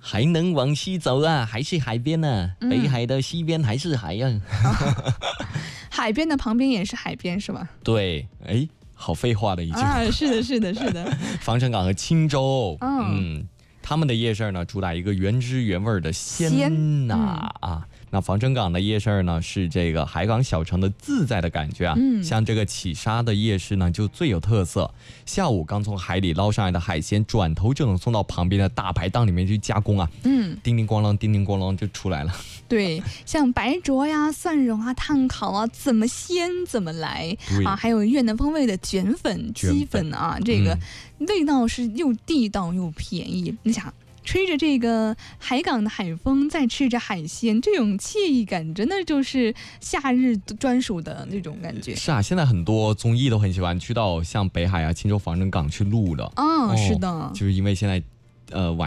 还能往西走啊，还是海边呢、北海的西边还是海呀、 海边的旁边也是海边是吧？ 对，哎，好废话的一句话。 啊，是的，是的，是的。 防城港和青州，他们的夜市呢，主打一个原汁原味的鲜啊。那防城港的夜市呢，是这个海港小城的自在的感觉啊。像这个起沙的夜市呢，就最有特色。下午刚从海里捞上来的海鲜，转头就能送到旁边的大排档里面去加工啊。叮叮咣啷，叮叮咣啷就出来了。 对，像白灼呀、蒜蓉啊、炭烤啊，怎么鲜怎么来啊！还有越南风味的卷粉、鸡粉啊，这个味道是又地道又便宜。你想，吹着这个海港的海风，再吃着海鲜，这种惬意感真的就是夏日专属的那种感觉。 是啊，现在很多综艺都很喜欢去到像北海啊、青州防城港去录的。 是的， 就是因为现在晚